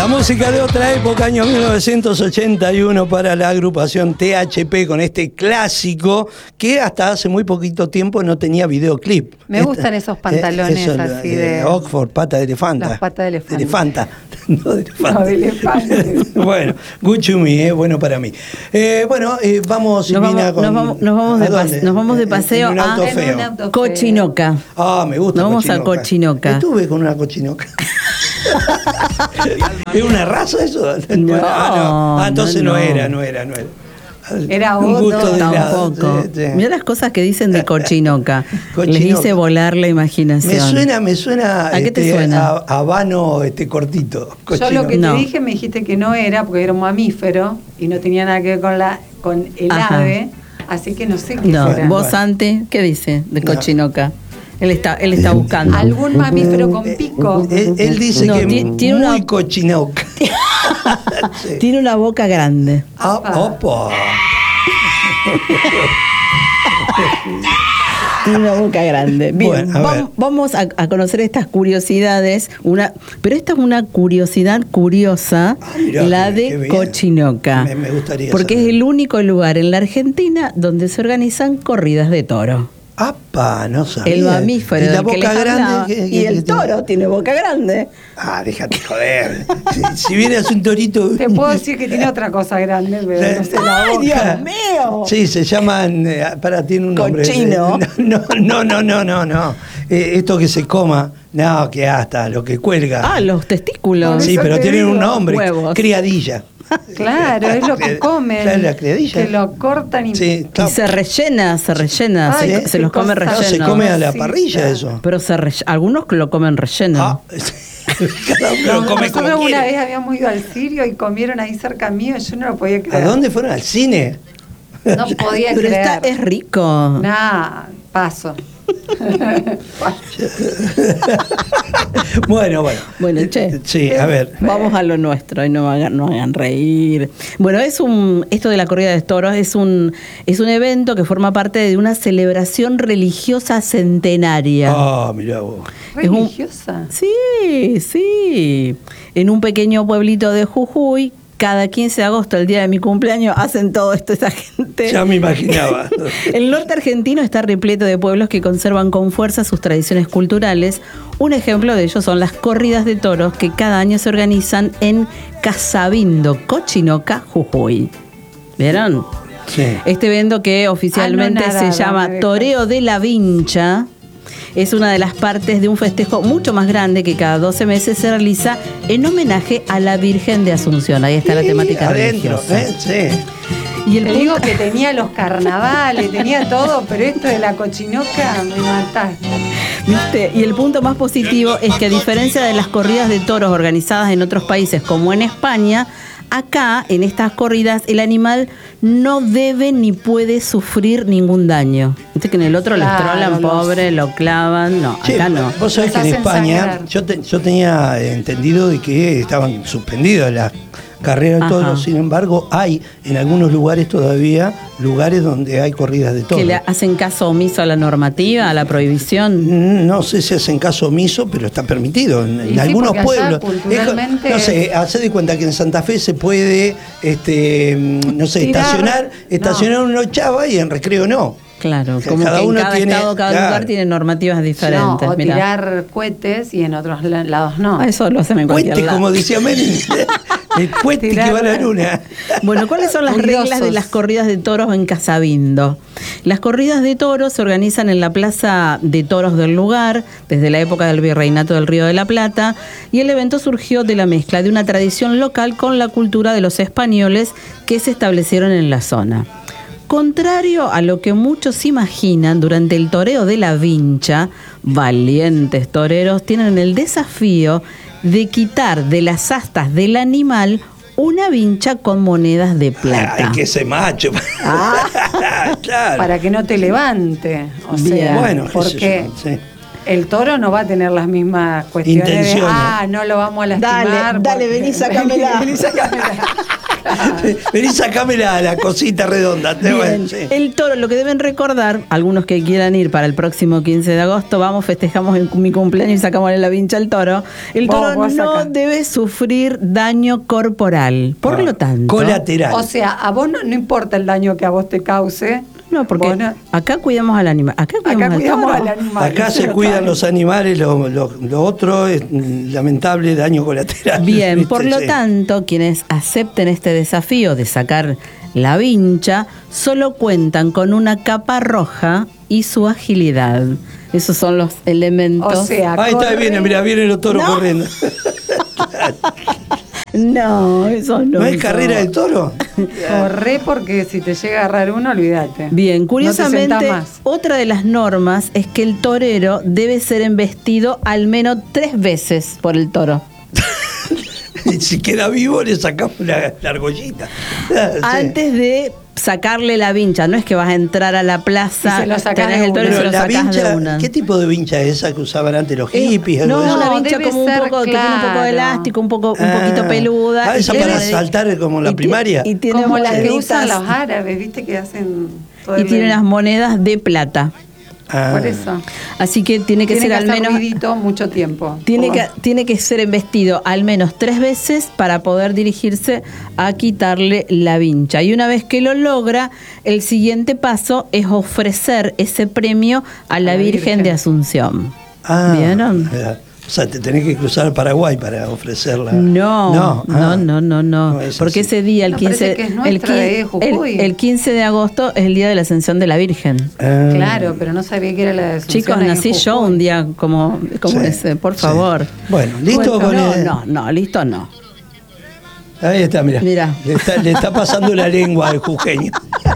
La música de otra época, año 1981, para la agrupación THP, con este clásico que hasta hace muy poquito tiempo no tenía videoclip. Me gustan esos pantalones así de Oxford, pata de elefanta. Las patas de elefante. Elefanta. No de elefante. No, de elefante. Bueno, good to me, bueno para mí. Vamos, Silvina, nos vamos de paseo en un auto a feo. Cochinoca. Ah, me gusta. Nos vamos a Cochinoca. Estuve con una cochinoca. ¿Es una raza eso? No, entonces no era. Era un otro. gusto de helado. Tampoco. Sí. Mirá las cosas que dicen de Cochinoca. Cochinoca. Les hice volar la imaginación. Me suena. ¿A qué te suena? A habano cortito. Yo lo que No. te dije, me dijiste que no era, porque era un mamífero y no tenía nada que ver con el Ajá. ave, así que no sé qué No, será. vos, Santi, ¿qué dice de Cochinoca? Él está buscando. Algún mamífero con pico. Él dice No, que tiene muy una- cochinoca. Sí. Tiene una boca grande. Opa. Tiene una boca grande. Bien, Bueno, a ver. vamos a conocer estas curiosidades. Pero esta es una curiosidad curiosa, Mirá, la qué de bien. Cochinoca. Me gustaría porque saber. es el único lugar en la Argentina donde se organizan corridas de toro. ¡Apa! No sabía. El mamífero Y la del que les boca grande. hablaba, y el toro tiene boca grande. Déjate joder. Si vieras un torito. Te puedo decir que tiene otra cosa grande, pero no sé la ¡Ay, boca. Dios mío! Sí, se llaman. Tiene un nombre. Cochino. No. Esto que se coma. No, que hasta lo que cuelga. Los testículos. Sí, eso pero te tienen un digo. nombre. Huevos. Criadilla. Claro, es lo que comen. Claro, la criadilla. Que lo cortan y... Sí, Y se rellena, Ay, se los come qué cosa. se relleno. come a la Sí, parrilla claro. eso. Pero algunos lo comen relleno. Cada uno lo come como Nosotros una quiere. vez habíamos ido al Sirio y comieron ahí cerca mío, yo no lo podía ¿A creer. dónde fueron? ¿Al cine? No podía Pero creer. es rico. Nah, paso. Bueno. Bueno, che. Sí, a ver. Vamos a lo nuestro y no hagan reír. Bueno, esto de la corrida de toros es un evento que forma parte de una celebración religiosa centenaria. Mirá vos. Es un- Religiosa. Sí. En un pequeño pueblito de Jujuy, cada 15 de agosto, el día de mi cumpleaños, hacen todo esto esa gente. Ya me imaginaba. El norte argentino está repleto de pueblos que conservan con fuerza sus tradiciones culturales. Un ejemplo de ello son las corridas de toros que cada año se organizan en Casabindo, Cochinoca, Jujuy. ¿Vieron? Sí. Este evento que oficialmente Anonadada, se llama me dejas. Toreo de la Vincha es una de las partes de un festejo mucho más grande que cada 12 meses se realiza en homenaje a la Virgen de Asunción. Ahí está la temática adentro, religiosa. Sí. Y el Te digo que tenía los carnavales, tenía todo, pero esto de la cochinoca me mataste. ¿Viste? Y el punto más positivo es que a diferencia de las corridas de toros organizadas en otros países como en España, acá en estas corridas el animal no debe ni puede sufrir ningún daño. Viste que en el otro Claro, los trolan, pobre, lo clavan. No, Che, acá no. vos sabés Los que en hacen España sangrar. yo tenía entendido de que estaban suspendidas las carreras de Ajá. toros, sin embargo hay en algunos lugares todavía lugares donde hay corridas de toros. Que le hacen caso omiso a la normativa, a la prohibición. No sé si hacen caso omiso, pero está permitido en Y sí, algunos porque allá pueblos. culturalmente- No sé, hacé de cuenta que en Santa Fe se puede, no sé, Tirar, estacionar una ochava y en Recreo no. Claro, Que como cada que en uno cada tiene- estado, cada claro. lugar tiene normativas No, diferentes. o mirá. tirar cohetes y en otros lados no. Eso lo hacen en cualquier Cuente, lado. como decía Menem, el puente que va a la luna. Bueno, ¿cuáles son las Curiosos. reglas de las corridas de toros en Casabindo? Las corridas de toros se organizan en la plaza de toros del lugar, desde la época del virreinato del Río de la Plata, y el evento surgió de la mezcla de una tradición local con la cultura de los españoles que se establecieron en la zona. Contrario a lo que muchos imaginan, durante el toreo de la Vincha, valientes toreros tienen el desafío de quitar de las astas del animal una vincha con monedas de plata. Ay, que ese macho. Claro. Para que no te levante. O Bien. sea, Bueno, qué sé porque yo, sí. el toro no va a tener las mismas cuestiones Intenciones. no lo vamos a lastimar. Dale, vení, sacámela. Vení, sacámela. Vení, sacame la cosita redonda. Bien. Sí. El toro, lo que deben recordar, algunos que quieran ir para el próximo 15 de agosto, vamos, festejamos mi cumpleaños y sacamos la vincha al toro. El toro Vos no sacá. debe sufrir daño corporal. Por lo tanto. Colateral. O sea, a vos no importa el daño que a vos te cause. No, porque vos no- acá cuidamos al animal. Acá cuidamos al toro. al animal. Acá se cuidan los animales, lo otro es lamentable daño colateral. Bien, ¿viste? por lo Sí. tanto, quienes acepten este desafío de sacar la vincha solo cuentan con una capa roja y su agilidad. Esos son los elementos. O sea, Ahí está, corre. vienen los toros No. corriendo. No, eso no. ¿No es eso. carrera de toro? Corre porque si te llega a agarrar uno, olvídate. Bien, No te curiosamente, sentás más. otra de las normas es que el torero debe ser embestido al menos 3 veces por el toro. Y si queda vivo, le sacamos la argollita. Sí. Antes de sacarle la vincha, no es que vas a entrar a la plaza, Y se lo sacás tenés de el toro y una. se Pero lo la sacás de vincha, una. ¿qué tipo de vincha es esa que usaban antes los hippies? No, algo de es eso? una vincha debe como un ser poco, que tiene un poco de claro. elástico, un poquito peluda. Ah, y esa tiene para monedi- saltar como la y ti- primaria. Y tiene Como las que moneditas, usan los árabes, viste, que hacen todo y el- tiene unas monedas de plata. Ah. Por eso. Así que tiene que Tiene ser que al hacer menos ruidito mucho tiempo. tiene que ser embestido al menos 3 veces para poder dirigirse a quitarle la vincha. Y una vez que lo logra, el siguiente paso es ofrecer ese premio a la Virgen de Asunción. Ah, ¿Vieron? O sea, te tenés que cruzar Paraguay para ofrecerla. No. es Porque así. ese día, el No, 15, parece que es nuestra, de Jujuy. el 15 de agosto es el día de la Ascensión de la Virgen. Ah. Claro, pero no sabía que era la de Asunción Chicos, ahí en nací yo Jujuy. un día como Sí, ese, por sí. favor. Bueno, ¿listo con el- No, listo no. Ahí está, mira. Mirá. Le está pasando la lengua al jujeño.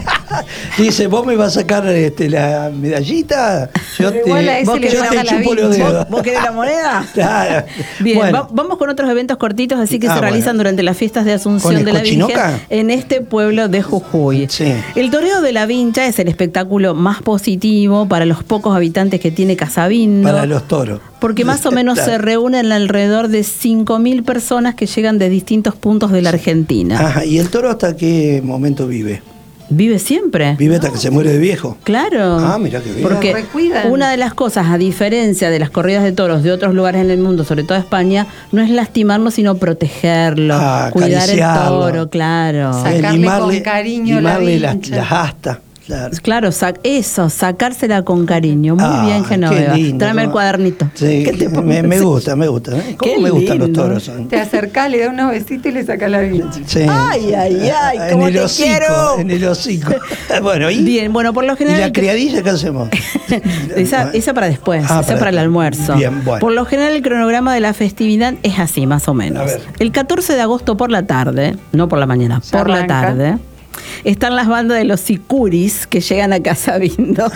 Dice, vos me vas a sacar la medallita, yo Pero igual a ese yo le te falta la chupo los vincha. dedos. ¿Vos querés la moneda? Claro. Bien, Bueno, vamos con otros eventos cortitos, así que se realizan bueno. durante las fiestas de ¿Con Asunción el de la Virgen Cochinoca? en este pueblo de Jujuy. Sí. El toreo de la vincha es el espectáculo más positivo para los pocos habitantes que tiene Casabindo. para los toros. Porque más o menos se reúnen alrededor de 5.000 personas que llegan de distintos puntos de la Argentina. Ajá, ¿y el toro hasta qué momento vive? ¿Vive siempre? ¿Vive hasta que se muere de viejo? Claro. Ah, mira qué bien. Porque Lo recuidan. una de las cosas, a diferencia de las corridas de toros de otros lugares en el mundo, sobre todo España, no es lastimarlo, sino protegerlo, Ah, cuidar el acariciarlo. toro, claro. Sacarle con cariño la limarle vincha. las astas. Claro. Claro, sacársela con cariño. Muy Ah, bien, qué Genoveva. lindo, Tráeme el ¿no? cuadernito. Sí, ¿Qué te me parece? gusta, me gusta. ¿Eh? ¿Cómo Qué me gustan los lindo. toros? Te acercás, le das unos besitos y le sacás la vincha. Sí. Ay, En cómo el te hocico, quiero. en el hocico. Bueno, ¿y? Bien, bueno, por lo ¿Y general... la criadilla qué hacemos? Esa para después, Ah, esa para el almuerzo. Bien, bueno. Por lo general el cronograma de la festividad es así, más o menos. A ver. El 14 de agosto por la tarde, no por la mañana, Ya por la arranca. tarde, están las bandas de los sicuris que llegan a Casabindo.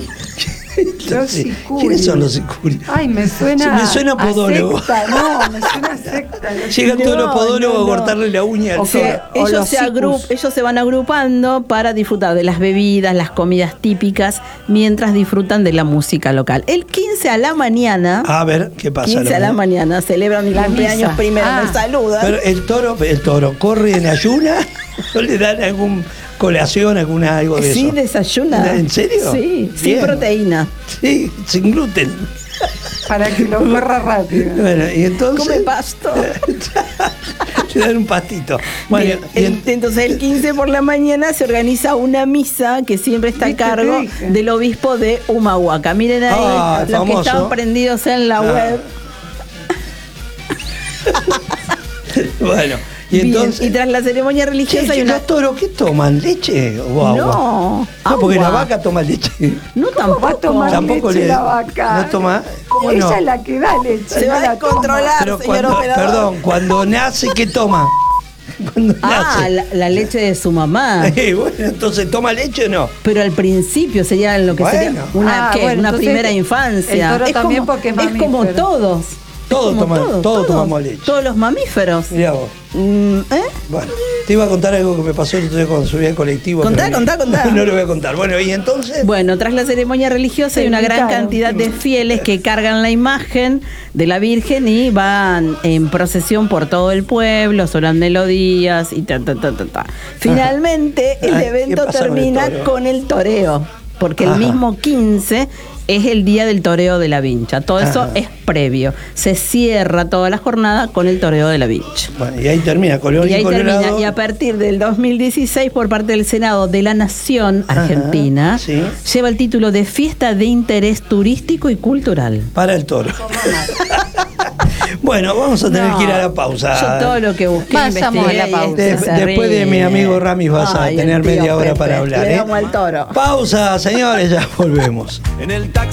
Los Sí. sicuris. ¿Quiénes son los sicuris? Ay, me suena. Me suena podólogo. A secta, no, me suena a secta. Llegan todos los No, podólogos no, a no. cortarle la uña al O toro. sea, o Ellos los ellos se van agrupando para disfrutar de las bebidas, las comidas típicas, mientras disfrutan de la música local. El 15 a la mañana, A ver, ¿qué pasa? 15 a la mañana, celebran mi La cumpleaños misa. primero, Ah. me saludan. Pero el toro corre en ayuna, ¿no le dan algún colación, algo de Sí, eso? desayuna. ¿En serio? Sí, sin Bien. proteína. Sí, sin gluten. Para que lo corra rápido. Bueno, y entonces Come pasto. le dan un pastito. Bueno, Bien, entonces el 15 por la mañana se organiza una misa que siempre está a ¿Viste? Te cargo dije. del obispo de Humahuaca. Miren ahí Ah, los que famoso. están prendidos en la Ah. web. bueno, y Bien, entonces. y tras la ceremonia religiosa hay una... ¿Los toros qué toman? ¿Leche o agua? No, porque la agua. vaca toma leche. No, tampoco. Va a tomar Tampoco leche le- la vaca. no toma- ¿cómo Ella no? es la que da leche. Se va no a la descontrolar. Pero señor cuando, operador. perdón, cuando nace, ¿qué toma? Cuando Ah, nace. la leche de su mamá. Bueno, entonces, ¿toma leche o no? Pero al principio sería lo que Bueno. sería una, Ah, ¿qué? bueno, una entonces primera infancia. el toro también porque es como mamífero. todos. Todos Como todos tomamos leche. Todos los mamíferos. Mirá vos. ¿Eh? Bueno, te iba a contar algo que me pasó el otro día cuando subí al colectivo. Contá. No lo voy a contar. Bueno, y entonces. Bueno, tras la ceremonia religiosa hay una gran cantidad de fieles que cargan la imagen de la Virgen y van en procesión por todo el pueblo, sonan melodías y ta. Finalmente el Ay, evento ¿qué pasa con el termina toro? con el toreo, porque Ajá. el mismo 15 es el día del toreo de la vincha. Todo eso Ajá. es previo. Se cierra toda la jornada con el toreo de la vincha. Bueno, y ahí termina Colón Y ahí Colorado. termina, y a partir del 2016, por parte del Senado de la Nación Argentina, sí. lleva el título de Fiesta de Interés Turístico y Cultural. Para el toro. Bueno, vamos a tener No, que ir a la pausa. Yo todo lo que busqué, Vayamos a la investigué, pausa. y se Después de mi ríe. amigo Ramis vas a Ay, tener el tío media hora Pepe, para hablar. le damos al toro. Pausa, señores, ya volvemos. En el taxi.